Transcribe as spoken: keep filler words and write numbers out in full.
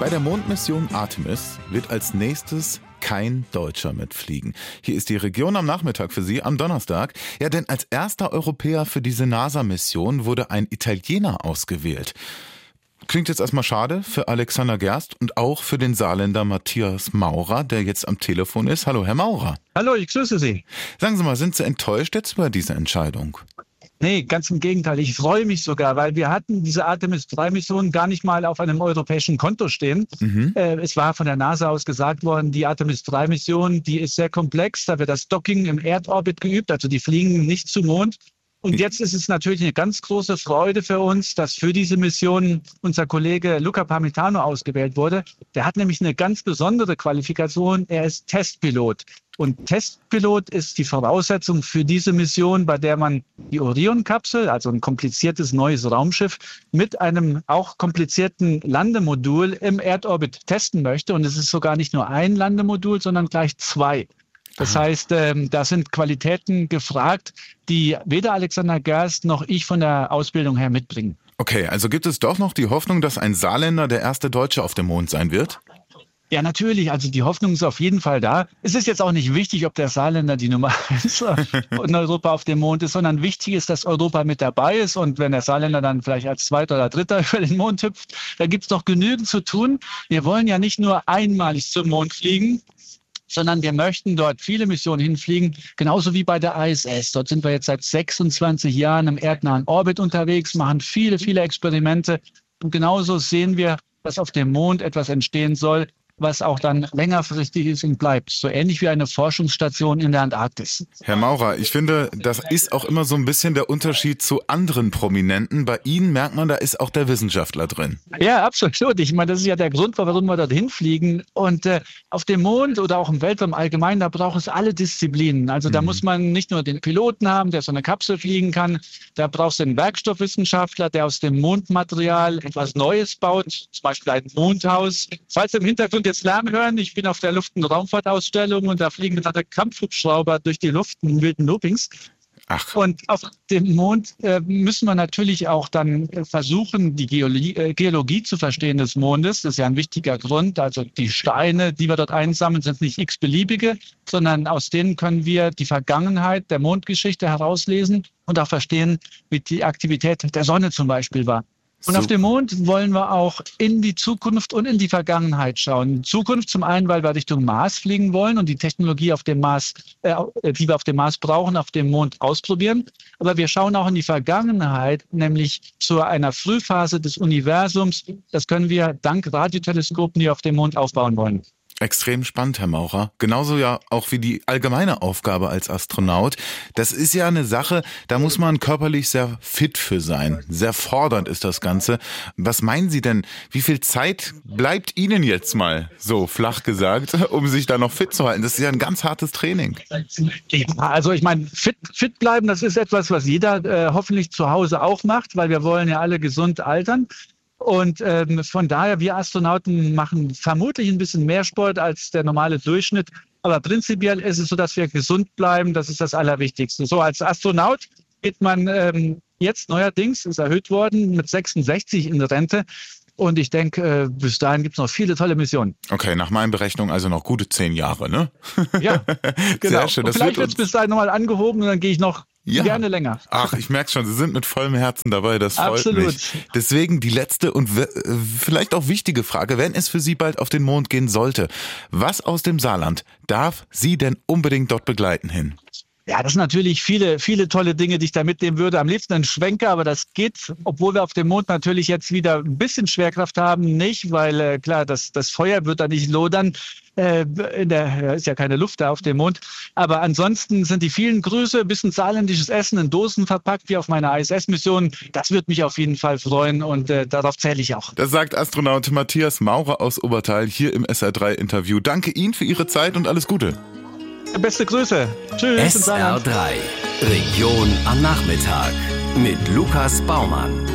Bei der Mondmission Artemis wird als nächstes kein Deutscher mitfliegen. Hier ist die Region am Nachmittag für Sie am Donnerstag. Ja, denn als erster Europäer für diese NASA-Mission wurde ein Italiener ausgewählt. Klingt jetzt erstmal schade für Alexander Gerst und auch für den Saarländer Matthias Maurer, der jetzt am Telefon ist. Hallo, Herr Maurer. Hallo, ich grüße Sie. Sagen Sie mal, sind Sie enttäuscht jetzt über diese Entscheidung? Nee, ganz im Gegenteil. Ich freue mich sogar, weil wir hatten diese Artemis drei Mission gar nicht mal auf einem europäischen Konto stehen. Mhm. Äh, es war von der NASA aus gesagt worden, die Artemis drei Mission, die ist sehr komplex. Da wird das Docking im Erdorbit geübt, also die fliegen nicht zum Mond. Und jetzt ist es natürlich eine ganz große Freude für uns, dass für diese Mission unser Kollege Luca Parmitano ausgewählt wurde. Der hat nämlich eine ganz besondere Qualifikation. Er ist Testpilot. Und Testpilot ist die Voraussetzung für diese Mission, bei der man die Orion-Kapsel, also ein kompliziertes neues Raumschiff, mit einem auch komplizierten Landemodul im Erdorbit testen möchte. Und es ist sogar nicht nur ein Landemodul, sondern gleich zwei. Das Aha. heißt, ähm, da sind Qualitäten gefragt, die weder Alexander Gerst noch ich von der Ausbildung her mitbringen. Okay, also gibt es doch noch die Hoffnung, dass ein Saarländer der erste Deutsche auf dem Mond sein wird? Ja, natürlich. Also die Hoffnung ist auf jeden Fall da. Es ist jetzt auch nicht wichtig, ob der Saarländer die Nummer eins in Europa auf dem Mond ist, sondern wichtig ist, dass Europa mit dabei ist. Und wenn der Saarländer dann vielleicht als Zweiter oder Dritter über den Mond hüpft, da gibt es noch genügend zu tun. Wir wollen ja nicht nur einmalig zum Mond fliegen, sondern wir möchten dort viele Missionen hinfliegen, genauso wie bei der I S S. Dort sind wir jetzt seit sechsundzwanzig Jahren im erdnahen Orbit unterwegs, machen viele, viele Experimente. Und genauso sehen wir, dass auf dem Mond etwas entstehen soll, was auch dann längerfristig ist und bleibt. So ähnlich wie eine Forschungsstation in der Antarktis. Herr Maurer, ich finde, das ist auch immer so ein bisschen der Unterschied zu anderen Prominenten. Bei Ihnen merkt man, da ist auch der Wissenschaftler drin. Ja, absolut. Ich meine, das ist ja der Grund, warum wir dorthin fliegen. Und äh, auf dem Mond oder auch im Weltraum allgemein, da braucht es alle Disziplinen. Also da mhm. muss man nicht nur den Piloten haben, der so eine Kapsel fliegen kann. Da brauchst du einen Werkstoffwissenschaftler, der aus dem Mondmaterial etwas Neues baut, zum Beispiel ein Mondhaus. Falls im Hintergrund jetzt Lärm hören, ich bin auf der Luft- und Raumfahrtausstellung und da fliegen gerade Kampfhubschrauber durch die Luft in wilden Loopings. Ach. Und auf dem Mond äh, müssen wir natürlich auch dann versuchen, die Geologie, äh, Geologie zu verstehen des Mondes. Das ist ja ein wichtiger Grund. Also die Steine, die wir dort einsammeln, sind nicht x-beliebige, sondern aus denen können wir die Vergangenheit der Mondgeschichte herauslesen und auch verstehen, wie die Aktivität der Sonne zum Beispiel war. Und so. Auf dem Mond wollen wir auch in die Zukunft und in die Vergangenheit schauen. Zukunft zum einen, weil wir Richtung Mars fliegen wollen und die Technologie auf dem Mars, äh, die wir auf dem Mars brauchen, auf dem Mond ausprobieren. Aber wir schauen auch in die Vergangenheit, nämlich zu einer Frühphase des Universums. Das können wir dank Radioteleskopen, die auf dem Mond aufbauen wollen. Extrem spannend, Herr Maurer. Genauso ja auch wie die allgemeine Aufgabe als Astronaut. Das ist ja eine Sache, da muss man körperlich sehr fit für sein. Sehr fordernd ist das Ganze. Was meinen Sie denn, wie viel Zeit bleibt Ihnen jetzt mal, so flach gesagt, um sich da noch fit zu halten? Das ist ja ein ganz hartes Training. Also ich meine, fit, fit bleiben, das ist etwas, was jeder äh, hoffentlich zu Hause auch macht, weil wir wollen ja alle gesund altern. Und ähm, von daher, wir Astronauten machen vermutlich ein bisschen mehr Sport als der normale Durchschnitt. Aber prinzipiell ist es so, dass wir gesund bleiben. Das ist das Allerwichtigste. So als Astronaut geht man ähm, jetzt neuerdings, ist erhöht worden, mit sechsundsechzig in Rente. Und ich denke, äh, bis dahin gibt es noch viele tolle Missionen. Okay, nach meinen Berechnungen also noch gute zehn Jahre, ne? Ja, genau. Sehr schön. Das und vielleicht wird es bis dahin nochmal angehoben und dann gehe ich noch ja. gerne länger. Ach, ich merke schon, Sie sind mit vollem Herzen dabei, das freut Absolut. mich. Deswegen die letzte und w- vielleicht auch wichtige Frage, wenn es für Sie bald auf den Mond gehen sollte, was aus dem Saarland darf Sie denn unbedingt dort begleiten hin? Ja, das sind natürlich viele, viele tolle Dinge, die ich da mitnehmen würde. Am liebsten ein Schwenker, aber das geht, obwohl wir auf dem Mond natürlich jetzt wieder ein bisschen Schwerkraft haben, nicht, weil äh, klar, das, das Feuer wird da nicht lodern. Äh, in der ist ja keine Luft da auf dem Mond. Aber ansonsten sind die vielen Grüße, ein bisschen saarländisches Essen in Dosen verpackt, wie auf meiner I S S-Mission. Das wird mich auf jeden Fall freuen und äh, darauf zähle ich auch. Das sagt Astronaut Matthias Maurer aus Obertal hier im S R drei Interview. Danke Ihnen für Ihre Zeit und alles Gute. Beste Grüße. Tschüss. S R drei, Region am Nachmittag mit Lukas Baumann.